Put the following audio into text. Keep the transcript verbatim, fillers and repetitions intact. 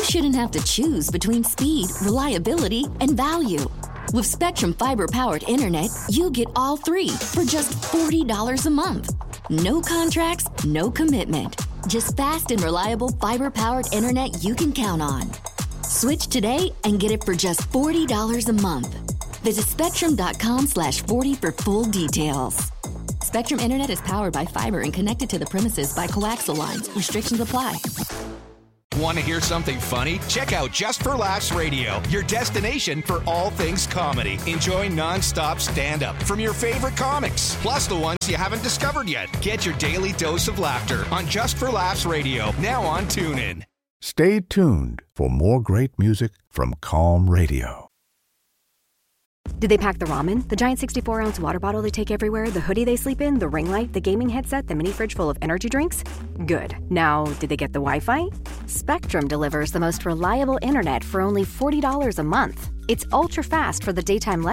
shouldn't have to choose between speed, reliability, and value. With Spectrum Fiber-powered internet, you get all three for just forty dollars a month. No contracts, no commitment. Just fast and reliable fiber-powered internet you can count on. Switch today and get it for just forty dollars a month. Visit spectrum.com slash 40 for full details. Spectrum Internet is powered by fiber and connected to the premises by coaxial lines. Restrictions apply. Want to hear something funny? Check out Just for Laughs Radio, your destination for all things comedy. Enjoy non-stop stand-up from your favorite comics, plus the ones you haven't discovered yet. Get your daily dose of laughter on Just for Laughs Radio, now on TuneIn. Stay tuned for more great music from Calm Radio. Did they pack the ramen, the giant sixty-four ounce water bottle they take everywhere, the hoodie they sleep in, the ring light, the gaming headset, the mini fridge full of energy drinks? Good. Now, did they get the Wi-Fi? Spectrum delivers the most reliable internet for only forty dollars a month. It's ultra-fast for the daytime